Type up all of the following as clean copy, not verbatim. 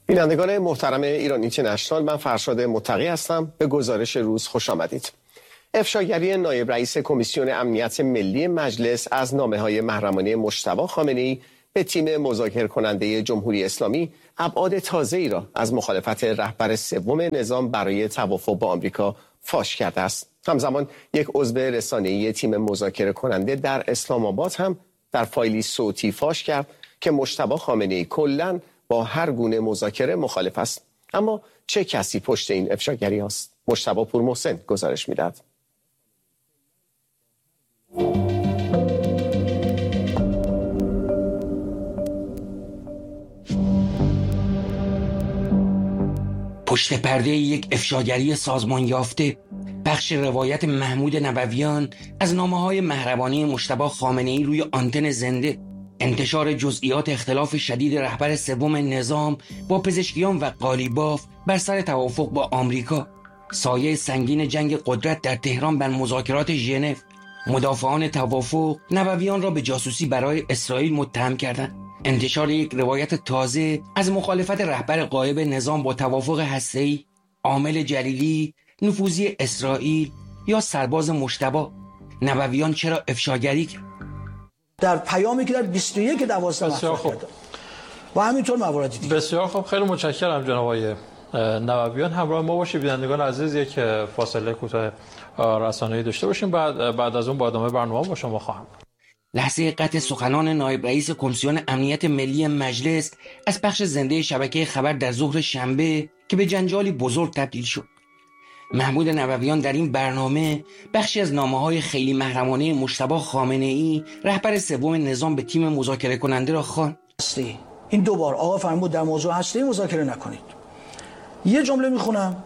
بینندگان محترم ایران اینترنشنال، من فرشاد متقی هستم. به گزارش روز خوش آمدید. افشاگری نایب رئیس کمیسیون امنیت ملی مجلس از نامه‌های محرمانه مجتبی خامنه‌ای به تیم مذاکره کننده جمهوری اسلامی ابعاد تازه‌ای را از مخالفت رهبر سوم نظام برای توافق با آمریکا فاش کرده است. همزمان یک عضو رسانه‌ای تیم مذاکره کننده در اسلام آباد هم در فایلی صوتی فاش کرد که مجتبی خامنه‌ای کلاً با هر گونه مذاکره مخالف است. اما چه کسی پشت این افشاگری است؟ مجتبی پورمحسن گزارش می‌دهد. پشت پرده یک افشاگری سازمان یافته، بخش روایت محمود نبویان از نامه‌های محرمانه مجتبی خامنه‌ای روی آنتن زنده، انتشار جزئیات اختلاف شدید رهبر سوم نظام با پزشکیان و قالیباف بر سر توافق با آمریکا، سایه سنگین جنگ قدرت در تهران بر مذاکرات ژنو، مدافعان توافق نبویان را به جاسوسی برای اسرائیل متهم کردند، انتشار یک روایت تازه از مخالفت رهبر غایب نظام با توافق هسته‌ای، عامل جلیلی، نفوذی اسرائیل یا سرباز مجتبی. نبویان چرا افشاگری کرد؟ در پیامی که در 21/12 مطرح کرد و همینطور مواردی دیگه. بسیار خوب، خیلی متشکرم جناب آقای نبویان. همراه ما باشید بینندگان عزیز، یک فاصله کوتاه رسانه‌ای داشته باشیم، بعد از اون با ادامه برنامه با شما خواهم. لحظه قطع سخنان نایب رئیس کمیسیون امنیت ملی مجلس از پخش زنده شبکه خبر در ظهر شنبه که به جنجالی بزرگ تبدیل شد. محمود نبویان در این برنامه بخشی از نامه‌های خیلی محرمانه مجتبی خامنه‌ای رهبر سوم نظام به تیم مذاکره کننده را خواند. این دوبار آقا فرمود در موضوع هستی مذاکره نکنید. یه جمله میخونم،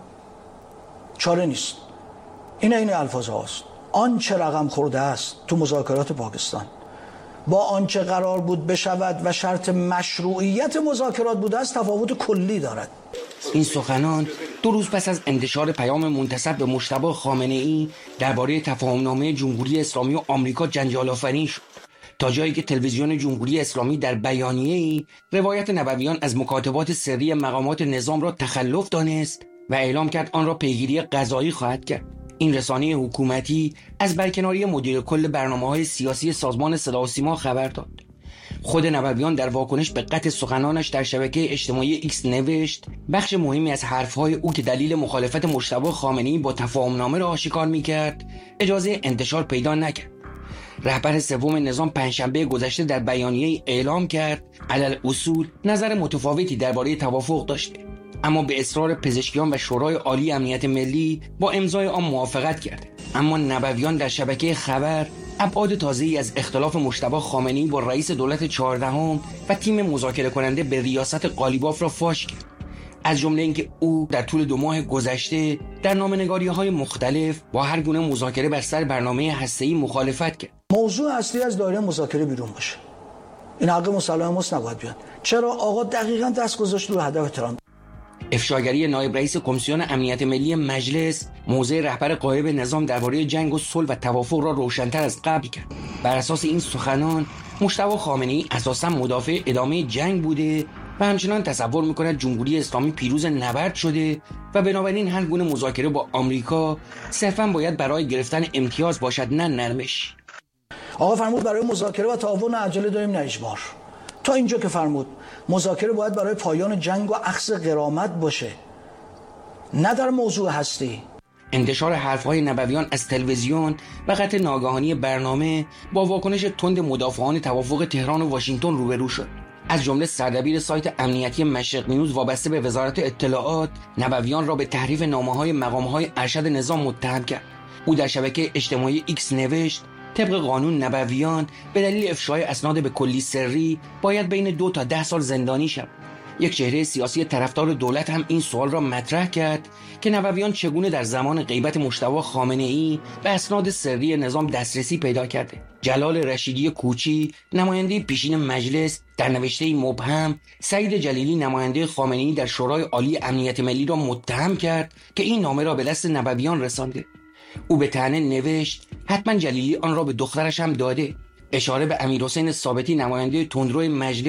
چاره نیست. این الفاظ هاست: آنچه رقم خورده است تو مذاکرات پاکستان با آنچه قرار بود بشود و شرط مشروعیت مذاکرات بوده است تفاوت کلی دارد. این سخنان 2 روز پس از انتشار پیام منتسب به مجتبی خامنه‌ای درباره تفاهمنامه جمهوری اسلامی و آمریکا جنجال آفرین شد، تا جایی که تلویزیون جمهوری اسلامی در بیانیه‌ای روایت نبویان از مکاتبات سری مقامات نظام را تخلف دانست و اعلام کرد آن را پیگیری قضایی خواهد کرد. این رسانه حکومتی از برکناری مدیر کل برنامه‌های سیاسی سازمان صدا و سیما خبر داد. خود نبویان در واکنش به قطع سخنانش در شبکه اجتماعی ایکس نوشت بخش مهمی از حرفهای او که دلیل مخالفت مجتبی خامنه‌ای با تفاهمنامه را آشکار می‌کرد اجازه انتشار پیدا نکرد. رهبر سوم نظام پنجشنبه گذشته در بیانیه‌ای اعلام کرد علل اصول نظر متفاوتی درباره توافق داشته، اما به اصرار پزشکیان و شورای عالی امنیت ملی با امضای آن موافقت کرد. اما نبویان در شبکه خبر ابعاد تازه‌ای از اختلاف مجتبی خامنه‌ای با رئیس دولت 14 و تیم مذاکره کننده به ریاست قالیباف را فاش کرد، از جمله اینکه او در طول 2 ماه گذشته در نامه‌نگاری‌های مختلف با هر گونه مذاکره بر سر برنامه هسته‌ای مخالفت کرد. موضوع اصلی از دایره مذاکره بیرون باشه. این حق مسلم ماست، نباید بیاد. چرا آقا دقیقاً دست گذاشت رو هدف ترامپ؟ افشاگری نایب رئیس کمیسیون امنیت ملی مجلس موضع رهبر غایب نظام درباره جنگ و صلح و توافق را روشن‌تر از قبل کرد. بر اساس این سخنان مجتبی خامنه‌ای اساساً مدافع ادامه جنگ بوده و همچنان تصور می‌کند جمهوری اسلامی پیروز نبرد شده و بنابراین هر گونه مذاکره با آمریکا صرفاً باید برای گرفتن امتیاز باشد، نه نرمش. آقا فرمود برای مذاکره و توافق نه عجله داریم نه اجبار. تا اینجا که فرمود مذاکره باید برای پایان جنگ و اخذ غرامت باشه، نه در موضوع هستی. انتشار حرفهای نبویان از تلویزیون و قطع ناگهانی برنامه با واکنش تند مدافعان توافق تهران و واشنگتن روبرو شد. از جمله سردبیر سایت امنیتی مشرق نیوز وابسته به وزارت اطلاعات نبویان را به تحریف نامه‌های مقام‌های ارشد نظام متهم کرد. او در شبکه اجتماعی ایکس نوشت طبق قانون نبویان به دلیل افشای اسناد به کلی سری باید بین 2 تا 10 سال زندانی شود. یک چهره سیاسی طرفدار دولت هم این سوال را مطرح کرد که نبویان چگونه در زمان غیبت مجتبی خامنه‌ای به اسناد سری نظام دسترسی پیدا کرده. جلال رشیدی کوچی نماینده پیشین مجلس در نوشته مبهم سعید جلیلی نماینده خامنه‌ای در شورای عالی امنیت ملی را متهم کرد که این نامه را به دست نبویان رسانده. او به طعنه نوشت حتما جلیلی آن را به دخترش هم داده. اشاره به امیرحسین ثابتی نماینده تندرو مجلس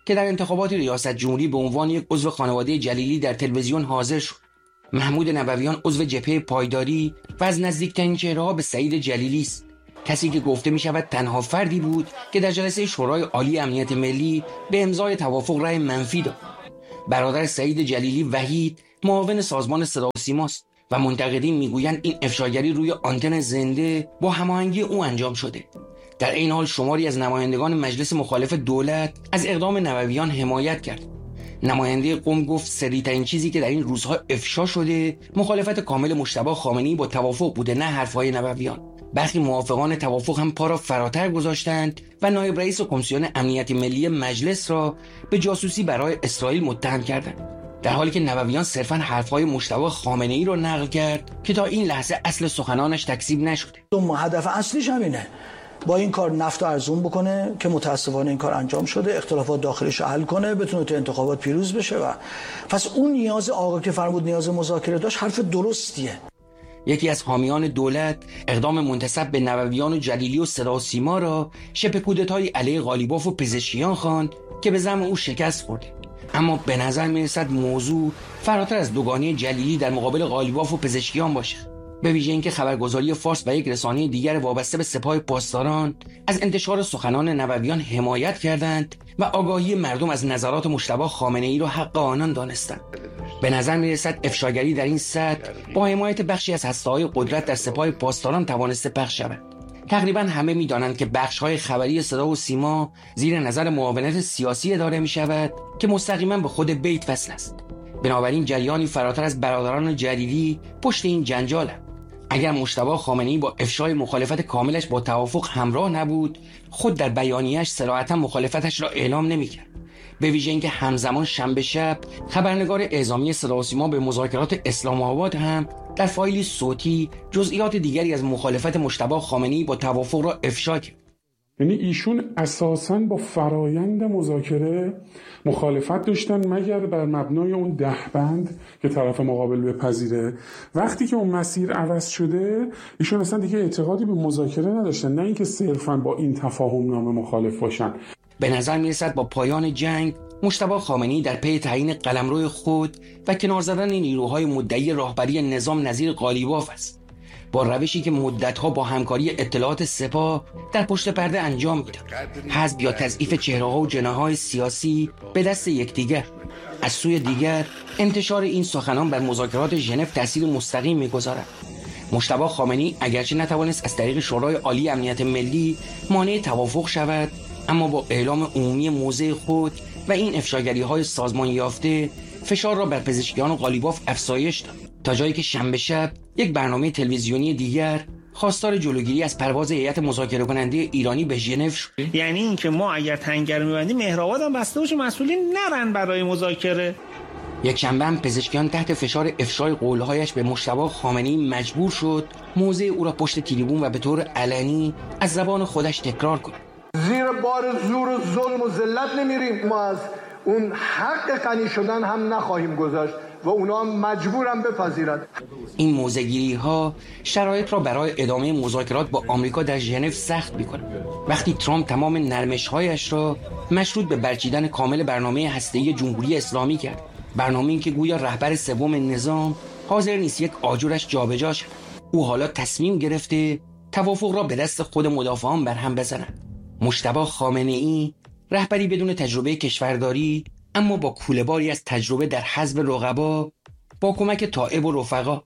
که در انتخابات ریاست جمهوری به عنوان یک عضو خانواده جلیلی در تلویزیون حاضر شد. محمود نبویان عضو جبهه پایداری و از نزدیکترین چهره‌ها به سعید جلیلی است، کسی که گفته می شود تنها فردی بود که در جلسه شورای عالی امنیت ملی به امضای توافق رأی منفی داد. برادر سعید جلیلی وحید معاون سازمان صدا و سیماست و منتقدین میگویند این افشاگری روی آنتن زنده با هماهنگی او انجام شده. در این حال شماری از نمایندگان مجلس مخالف دولت از اقدام نبویان حمایت کرد. نماینده قم گفت سریع‌ترین چیزی که در این روزها افشا شده مخالفت کامل مجتبی خامنه‌ای با توافق بوده، نه حرفهای نبویان. برخی موافقان توافق هم پا را فراتر گذاشتند و نایب رئیس کمیسیون امنیت ملی مجلس را به جاسوسی برای اسرائیل متهم کردند، در حالی که نبویان صرفاً حرفهای مجتبی خامنه‌ای را نقل کرد که تا این لحظه اصل سخنانش تکذیب نشده. هدف اصلیش همینه، با این کار نفت ارزون بکنه که متاسفانه این کار انجام شده، اختلافات داخلیش حل کنه، بتونه تو انتخابات پیروز بشه. و پس اون نیاز آقا که فرمود نیاز مذاکره داشت حرف درستیه. یکی از حامیان دولت اقدام منتسب به نبویان و جلیلی و صدا و سیما را شبه کودتای علیه قالیباف و پزشکیان خواند که به زعم او شکست خورده. اما به نظر میرسد موضوع فراتر از دوگانی جلیلی در مقابل قالیباف و پزشکیان باشه، به ویژه اینکه خبرگزاری فارس و یک رسانه دیگر وابسته به سپاه پاسداران از انتشار سخنان نبویان حمایت کردند و آگاهی مردم از نظرات مجتبی خامنه‌ای را حق آنان دانستند. به نظر میرسد افشاگری در این سطح با حمایت بخشی از هسته‌های قدرت در سپاه پاسداران توانسته پخش شود. تقریبا همه می‌دانند که بخش‌های خبری صدا و سیما زیر نظر معاونت سیاسی اداره می‌شود که مستقیما به خود بیت وصل است. بنابراین جریانی فراتر از برادران جلیلی پشت این جنجال است. اگر مجتبی خامنه‌ای با افشای مخالفت کاملش با توافق همراه نبود، خود در بیانیه‌اش صراحتاً مخالفتش را اعلام نمی‌کرد. به ویژه اینکه همزمان شنبه شب خبرنگار اعزامی صدا و سیما به مذاکرات اسلام آباد هم در فایلی صوتی جزئیات دیگری از مخالفت مجتبی خامنه‌ای با توافق را افشا کرد. یعنی ایشون اساساً با فرایند مذاکره مخالفت داشتن مگر بر مبنای اون 10 بند که طرف مقابل بپذیره. وقتی که اون مسیر عوض شده ایشون اصلا دیگه اعتقادی به مذاکره نداشتن، نه اینکه صرفاً با این تفاهم نامه مخالف باشن. به نظر میرسد با پایان جنگ مجتبی خامنه‌ای در پی تعیین قلمرو خود و کنار زدن نیروهای مدعی راهبری نظام نظیر قالیباف است، با روشی که مدتها با همکاری اطلاعات سپاه در پشت پرده انجام می‌داد. حذف یا تضعیف چهره‌ها و جناح‌های سیاسی به دست یکدیگر. از سوی دیگر انتشار این سخنان بر مذاکرات ژنو تأثیر مستقیم می‌گذارد. مجتبی خامنه‌ای اگرچه نتوانست از طریق شورای عالی امنیت ملی مانع توافق شود، اما با اعلام عمومی موضع خود و این افشاگری‌های سازمان یافته فشار را بر پزشکیان و قالیباف افزایش داد، تا جایی که شنبه شب یک برنامه تلویزیونی دیگر خواستار جلوگیری از پرواز هیئت مذاکره کننده ایرانی به ژنو شد. یعنی اینکه ما اگر تنگر می‌بندیم مهرآباد هم بسته باشه، مسئولین نرن برای مذاکره. یک شنبه هم پزشکیان تحت فشار افشای قولهایش به مجتبی خامنه‌ای مجبور شد موضع او را پشت تریبون و به طور علنی از زبان خودش تکرار کند. زیر بار زور و ظلم و ذلت نمیریم، ما از اون حق غنی شدن هم نخواهیم گذاشت و اونا هم مجبورن بپذیرند. این موضع‌گیری ها شرایط را برای ادامه مذاکرات با آمریکا در ژنو سخت می‌کند. وقتی ترامپ تمام نرمش‌هایش را مشروط به برچیدن کامل برنامه هسته‌ای جمهوری اسلامی کرد، برنامه‌ای که گویا رهبر سوم نظام حاضر نیست یک آجرش جابجا شود. او حالا تصمیم گرفته توافق را به دست خود مدافعان برهم بزند. مجتبی خامنه‌ای رهبری بدون تجربه کشورداری، اما با کوله‌باری از تجربه در حزب رقبا، با کمک تائب و رفقا.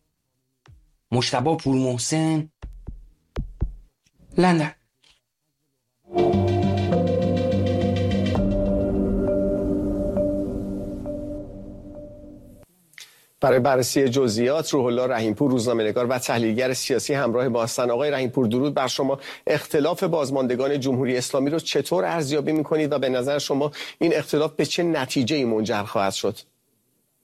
مجتبی پورمحسن، لندن. برای بررسی جزئیات روح الله رحیمپور روزنامه‌نگار و تحلیلگر سیاسی همراه با هستند. آقای رحیمپور درود بر شما. اختلاف بازماندگان جمهوری اسلامی رو چطور ارزیابی می‌کنید و به نظر شما این اختلاف به چه نتیجه‌ای منجر خواهد شد؟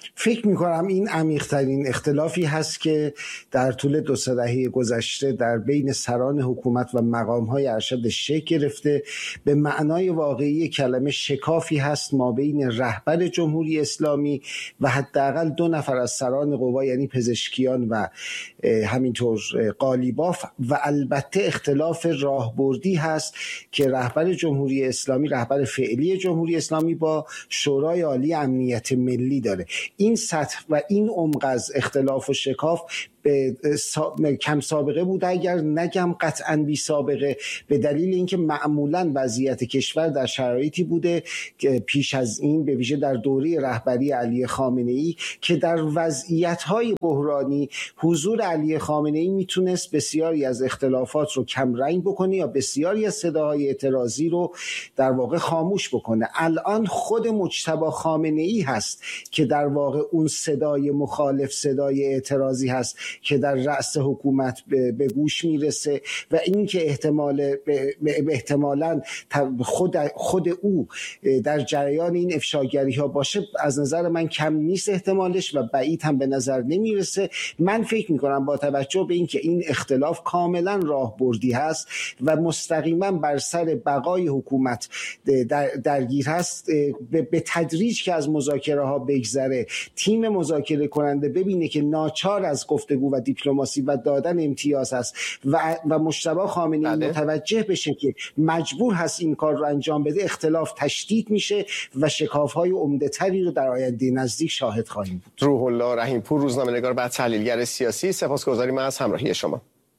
فکر میکنم این عمیق‌ترین اختلافی هست که در طول 2-3 دهه گذشته در بین سران حکومت و مقام‌های ارشد شکل گرفته. به معنای واقعی کلمه شکافی هست ما بین رهبر جمهوری اسلامی و حداقل 2 نفر از سران قوا، یعنی پزشکیان و همینطور قالیباف، و البته اختلاف راهبردی هست که رهبر جمهوری اسلامی، رهبر فعلی جمهوری اسلامی با شورای عالی امنیت ملی داره. این سطح و این عمق از اختلاف و شکاف کم سابقه بوده، اگر نگم قطعاً بی سابقه، به دلیل اینکه معمولاً وضعیت کشور در شرایطی بوده که پیش از این، به ویژه در دوره رهبری علی خامنه‌ای، که در وضعیت‌های بحرانی حضور علی خامنه‌ای میتونست بسیاری از اختلافات رو کم رنگ بکنه یا بسیاری از صداهای اعتراضی رو در واقع خاموش بکنه. الان خود مجتبی خامنه‌ای هست که در واقع اون صدای مخالف، صدای اعتراضی هست که در رأس حکومت به گوش میرسه و این که احتمالاً خود او در جریان این افشاگری ها باشه، از نظر من کم نیست احتمالش و بعید هم به نظر نمیرسه. من فکر میکنم با توجه به این که این اختلاف کاملا راهبردی هست و مستقیما بر سر بقای حکومت درگیر هست، به تدریج که از مذاکره ها بگذره، تیم مذاکره کننده ببینه که ناچار از گفتگو و دیپلماسی و دادن امتیاز هست و مجتبی خامنه‌ای متوجه بشه که مجبور هست این کار رو انجام بده، اختلاف تشدید میشه و شکاف‌های عمده‌تری رو در آینده نزدیک شاهد خواهیم بود. روح الله رحیم‌پور، روزنامه‌نگار و تحلیلگر سیاسی، سپاسگزاریم از همراهی شما.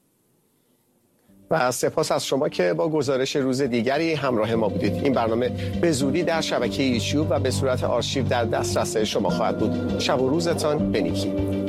و سپاس از شما که با گزارش روز دیگری همراه ما بودید. این برنامه به زودی در شبکه یوتیوب و به صورت آرشیو در دسترس شما خواهد بود. شب و روزتان بنیکی.